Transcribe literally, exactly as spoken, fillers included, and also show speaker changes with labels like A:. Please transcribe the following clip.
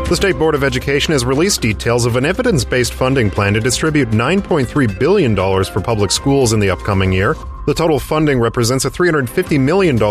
A: The State Board of Education has released details of an evidence-based funding plan to distribute nine point three billion dollars for public schools in the upcoming year. The total funding represents a three hundred fifty million dollars